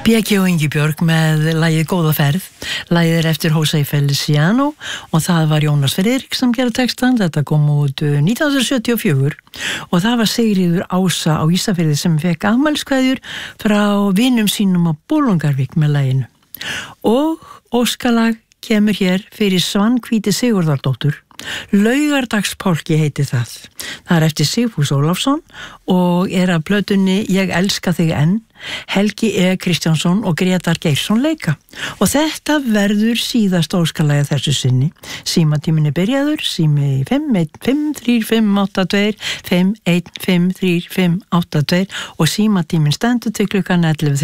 B.G. og Ingibjörg með lagið Góða ferð. Lagið er eftir José Feliciano og það var Jónas Friðrik sem gerði textan. Þetta kom út 1974 og það var Sigríður Ása á Ísafirði sem fekk afmælskveðjur frá vinum sínum á Bolungarvík með laginu. Og óskalag kemur hér fyrir Svanhvíti Sigurðardóttur. Laugardagspálki heiti það. Það er eftir Sigfús Ólafsson og er af plötunni Ég elska þig enn. Helgi E. Kristjánsson og Grétar Geirsson leika. Og þetta verður síðast óskalagið þessu sinni. Símatíminn er byrjaður, sími 515352, 515352 og símatíminn stendur til klukkan 11.